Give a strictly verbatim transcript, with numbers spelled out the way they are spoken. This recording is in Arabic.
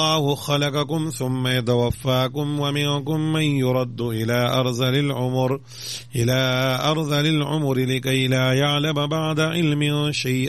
الله خلقكم ثم يتوفاكم ومنكم من يرد إلى أرذل العمر إلى أرذل العمر لكي لا يعلم بعد علم شيئا